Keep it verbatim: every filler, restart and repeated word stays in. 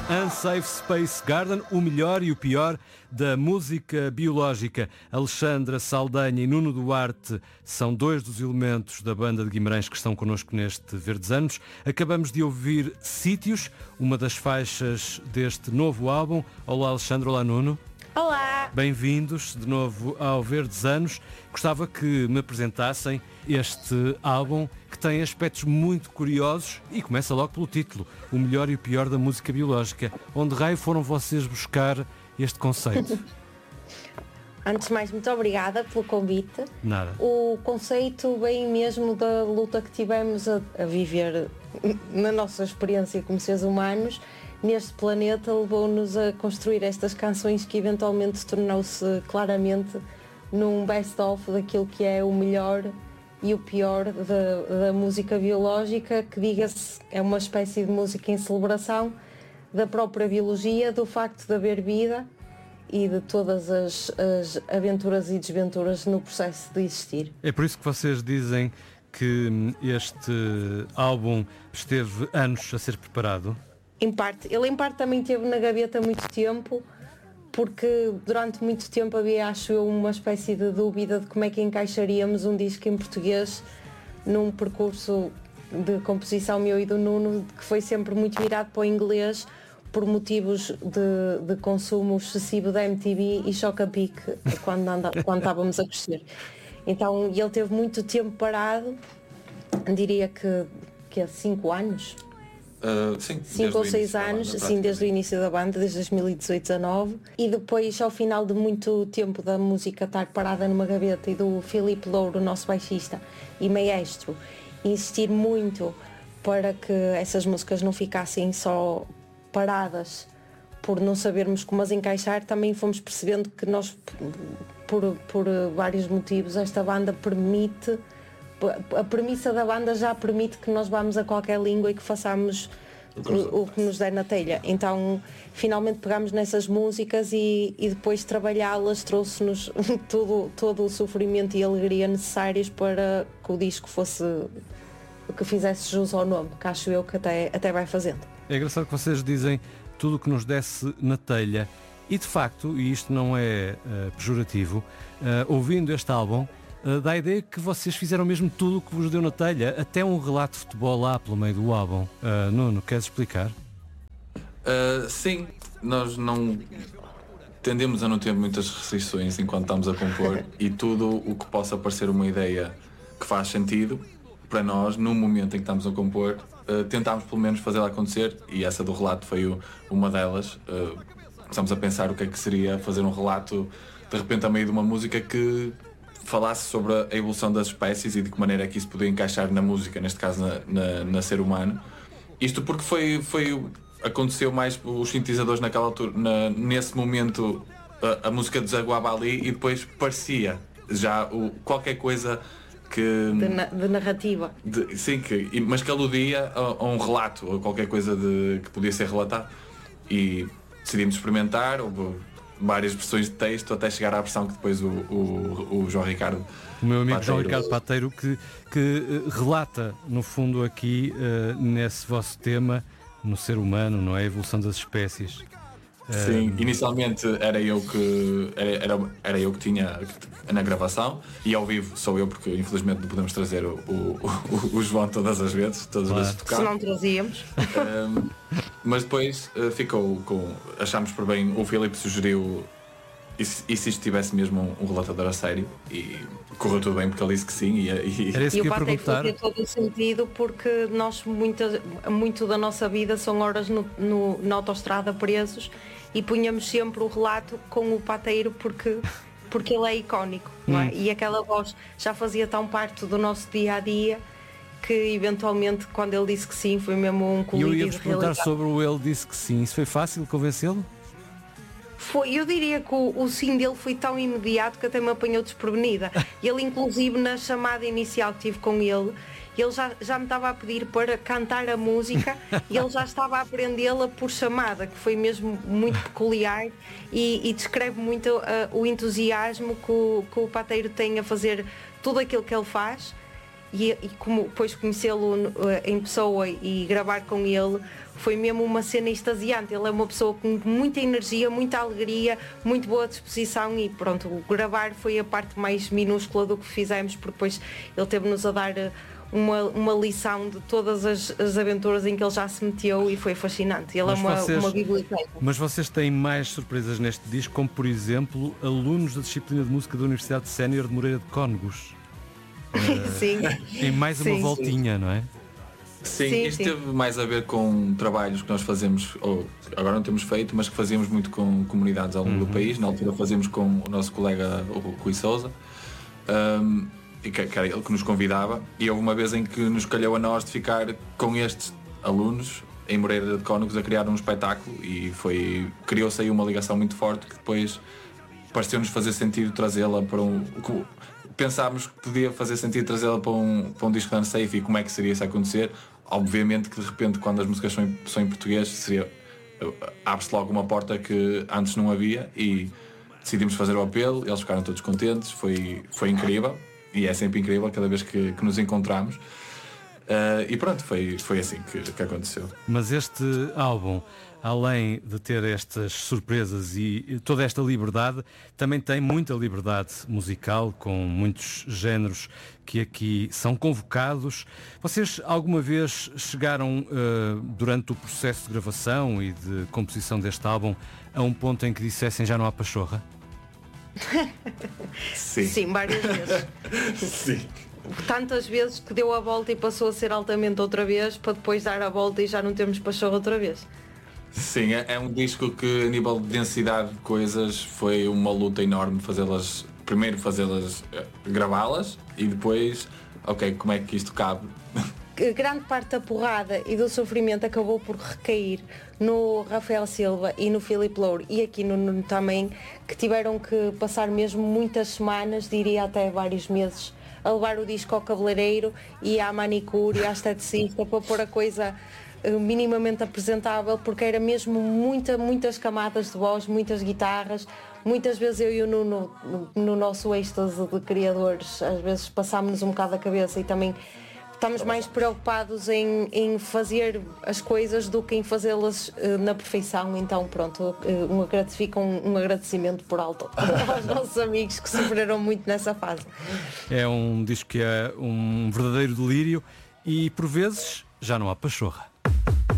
Unsafe Space Garden, o melhor e o pior da música biológica. Alexandra Saldanha e Nuno Duarte são dois dos elementos da banda de Guimarães que estão connosco neste Verdes Anos. Acabamos de ouvir Sítios, uma das faixas deste novo álbum. Olá Alexandra, olá Nuno. Olá! Bem-vindos de novo ao Verdes Anos. Gostava que me apresentassem este álbum que tem aspectos muito curiosos e começa logo pelo título, o melhor e o pior da música biológica. Onde raio foram vocês buscar este conceito? Antes de mais, muito obrigada pelo convite. Nada. O conceito vem mesmo da luta que tivemos a, a viver na nossa experiência como seres humanos neste planeta, levou-nos a construir estas canções que eventualmente tornou-se claramente num best-of daquilo que é o melhor e o pior da, da música biológica, que, diga-se, é uma espécie de música em celebração da própria biologia, do facto de haver vida e de todas as, as aventuras e desventuras no processo de existir. É por isso que vocês dizem que este álbum esteve anos a ser preparado? Em parte. Ele em parte também esteve na gaveta há muito tempo, porque durante muito tempo havia, acho eu, uma espécie de dúvida de como é que encaixaríamos um disco em português num percurso de composição meu e do Nuno, que foi sempre muito virado para o inglês por motivos de, de consumo excessivo da M T V e choca-pique quando, anda, quando estávamos a crescer. Então ele teve muito tempo parado, diria que, que há cinco anos. Uh, sim, cinco ou seis anos, banda, sim, desde o início da banda, desde dois mil e dezoito, dezanove, e depois, ao final de muito tempo da música estar parada numa gaveta e do Filipe Louro, nosso baixista e maestro, insistir muito para que essas músicas não ficassem só paradas por não sabermos como as encaixar, também fomos percebendo que nós, por, por vários motivos, esta banda permite, a premissa da banda já permite que nós vamos a qualquer língua e que façamos o, o que nos der na telha. Então finalmente pegámos nessas músicas e, e depois trabalhá-las trouxe-nos todo, todo o sofrimento e alegria necessários para que o disco fosse, que fizesse jus ao nome, que acho eu que até, até vai fazendo. É engraçado que vocês dizem tudo o que nos desse na telha e de facto, e isto não é uh, pejorativo, uh, ouvindo este álbum Uh, dá a ideia que vocês fizeram mesmo tudo o que vos deu na telha, até um relato de futebol lá pelo meio do álbum. Uh, Nuno, queres explicar? Uh, sim, nós não tendemos a não ter muitas restrições enquanto estamos a compor e tudo o que possa parecer uma ideia que faz sentido para nós, no momento em que estamos a compor, uh, tentámos pelo menos fazê-la acontecer e essa do relato foi o, uma delas. Uh, começámos a pensar o que é que seria fazer um relato de repente a meio de uma música que falasse sobre a evolução das espécies e de que maneira é que isso podia encaixar na música, neste caso na, na, na ser humano. Isto porque foi, foi, aconteceu mais os sintetizadores naquela altura, na, nesse momento a, a música desaguava ali e depois parecia já o, qualquer coisa que... De, na, de narrativa. De, sim, que, mas que aludia a, a um relato, ou qualquer coisa de, que podia ser relatado. E decidimos experimentar, houve várias versões de texto até chegar à versão que depois o, o, o João Ricardo o meu amigo Pateiro. João Ricardo Pateiro que, que uh, relata no fundo aqui uh, nesse vosso tema no ser humano, não é? A evolução das espécies. Sim, uh, inicialmente era eu que era, era, era eu que tinha na gravação e ao vivo sou eu porque infelizmente não podemos trazer o, o, o, o João todas as vezes, todas claro. as vezes tocar. Se não trazíamos. Um, mas depois uh, ficou com. Achámos por bem, o Filipe sugeriu e se, e se isto tivesse mesmo um, um relatador a sério e correu tudo bem porque ele disse que sim. E, e... Era isso e que o ia Pateiro perguntar. tem todo o sentido porque nós, muita, muito da nossa vida são horas no, no, na autoestrada presos e punhamos sempre o relato com o Pateiro porque. porque ele é icónico, não é? Hum. E aquela voz já fazia tão parte do nosso dia a dia que eventualmente quando ele disse que sim foi mesmo um E eu colírio ia-vos de perguntar realidade. sobre o ele disse que sim. Isso foi fácil convencê-lo? Foi, eu diria que o, o sim dele foi tão imediato que até me apanhou desprevenida. Ele inclusive na chamada inicial que tive com ele, ele já, já me estava a pedir para cantar a música e ele já estava a aprendê-la por chamada, que foi mesmo muito peculiar e, e descreve muito uh, o entusiasmo que o, que o Pateiro tem a fazer tudo aquilo que ele faz e, e como depois conhecê-lo em pessoa e gravar com ele foi mesmo uma cena extasiante. Ele é uma pessoa com muita energia, muita alegria, muito boa disposição e pronto, o gravar foi a parte mais minúscula do que fizemos, porque depois ele teve-nos a dar uma, uma lição de todas as, as aventuras em que ele já se meteu e foi fascinante. Ele mas é uma, vocês, uma biblioteca. Mas vocês têm mais surpresas neste disco, como por exemplo, alunos da disciplina de música da Universidade Sénior de Moreira de Cónegos. Sim. Em mais uma Sim, voltinha, sim. não é? Sim, Sim, isto sim. teve mais a ver com trabalhos que nós fazemos, ou agora não temos feito, mas que fazíamos muito com comunidades ao longo Uhum. do país. Na altura fazíamos com o nosso colega, o Rui Souza, um, e que, que era ele que nos convidava. E houve uma vez em que nos calhou a nós de ficar com estes alunos em Moreira de Cónegos a criar um espetáculo e foi, criou-se aí uma ligação muito forte que depois pareceu-nos fazer sentido trazê-la para um... Pensámos que podia fazer sentido trazê-la para um, para um disco de Unsafe e como é que seria isso acontecer. Obviamente que de repente quando as músicas são em, são em português seria, abre-se logo uma porta que antes não havia e decidimos fazer o apelo, eles ficaram todos contentes, foi, foi incrível e é sempre incrível cada vez que, que nos encontramos. Uh, e pronto, foi, foi assim que, que aconteceu. Mas este álbum, além de ter estas surpresas e toda esta liberdade, também tem muita liberdade musical, com muitos géneros que aqui são convocados. Vocês alguma vez chegaram, uh, durante o processo de gravação e de composição deste álbum, a um ponto em que dissessem já não há pachorra? Sim. Sim, várias vezes. Sim. Tantas vezes que deu a volta e passou a ser altamente outra vez, para depois dar a volta e já não termos pachorra outra vez. Sim, é, é um disco que a nível de densidade de coisas foi uma luta enorme fazê-las, primeiro fazê-las, gravá-las e depois, ok, como é que isto cabe? Grande parte da porrada e do sofrimento acabou por recair no Rafael Silva e no Filipe Louro e aqui no Nuno também, que tiveram que passar mesmo muitas semanas, diria até vários meses, a levar o disco ao cabeleireiro e à manicure e à esteticista para pôr a coisa minimamente apresentável, porque era mesmo muita, muitas camadas de voz, muitas guitarras. Muitas vezes eu e o Nuno, no, no nosso êxtase de criadores, às vezes passámos-nos um bocado a cabeça e também estamos mais preocupados em, em fazer as coisas do que em fazê-las uh, na perfeição. Então pronto, uh, um, fica um, um agradecimento por alto aos nossos amigos que sofreram muito nessa fase. É um disco que é um verdadeiro delírio e por vezes já não há pachorra.